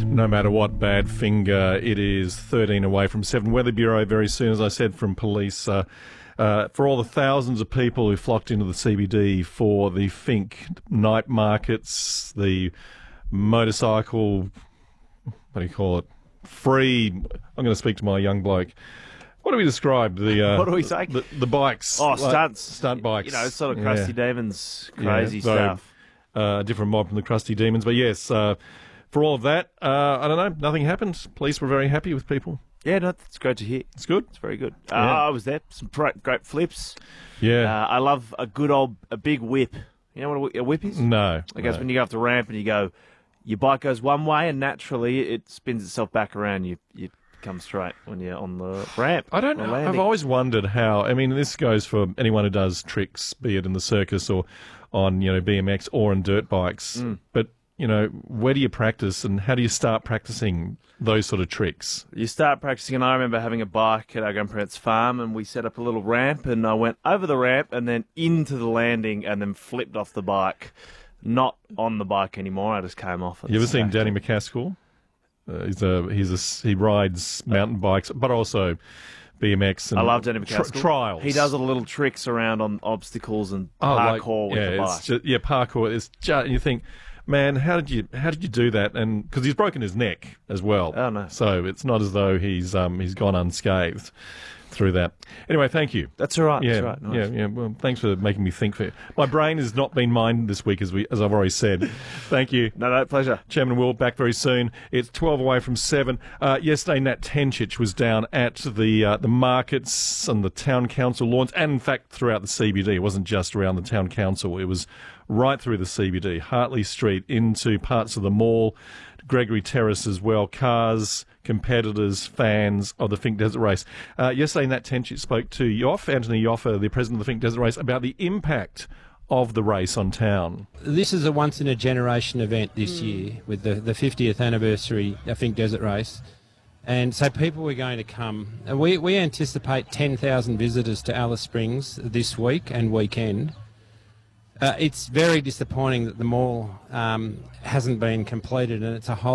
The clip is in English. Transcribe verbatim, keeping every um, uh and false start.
No matter what, Badfinger. It is thirteen away from seven. Weather Bureau very soon, as I said, from police. Uh, uh, for all the thousands of people who flocked into the C B D for the Fink night markets, the motorcycle, what do you call it, free, I'm going to speak to my young bloke. What do we describe? The uh, What do we say? The, the bikes. Oh, like, stunts. Stunt bikes. You know, sort of Krusty Yeah. Demons, crazy Yeah, so, stuff. Uh, different mob from the Krusty Demons. But yes, uh, for all of that, uh, I don't know, nothing happened. Police were very happy with people. Yeah, no, that's great to hear. It's good. It's very good. Uh, Yeah. I was there. Some pr- great flips. Yeah. Uh, I love a good old, a big whip. You know what a, whi- a whip is? no. I guess no. when you go up the ramp and you go, your bike goes one way and naturally it spins itself back around. You you come straight when you're on the ramp. I don't or know. landing. I've always wondered how. I mean, this goes for anyone who does tricks, be it in the circus or on, you know, B M X or on dirt bikes. Mm. But, you know, where do you practice and how do you start practicing those sort of tricks? You start practicing, and I remember having a bike at our grandparents' farm, and we set up a little ramp, and I went over the ramp and then into the landing, and then flipped off the bike. Not on the bike anymore. I just came off. You ever seen Danny McCaskill? Uh, he's a he's a he rides mountain bikes, but also B M X. And I love Danny tri- McCaskill. trials. He does all the little tricks around on obstacles and Oh, like- parkour with yeah, the bike. it's ju- yeah, parkour. It's just, and you think, man, how did you how did you do that? And because he's broken his neck as well. Oh, no. So it's not as though he's um he's gone unscathed through that. Anyway, thank you. That's all right. Yeah, That's right. Nice. yeah, yeah. Well, thanks for making me think. For my brain has not been mined this week, as we as I've already said. Thank you. No, no, pleasure. Chairman Will, back very soon. It's twelve away from seven. Uh, yesterday, Nat Tencic was down at the uh, the markets and the town council lawns, and in fact throughout the C B D. It wasn't just around the town council. It was right through the C B D, Hartley Street, into parts of the mall, Gregory Terrace as well. Cars, competitors, fans of the Fink Desert Race. Uh, yesterday, Nat Tencic spoke to Yoff, Anthony Yoffa, the president of the Fink Desert Race, about the impact of the race on town. This is a once-in-a-generation event this year with the, the fiftieth anniversary of Fink Desert Race. And so people were going to come. And we, we anticipate ten thousand visitors to Alice Springs this week and weekend. Uh, it's very disappointing that the mall um, hasn't been completed, and it's a whole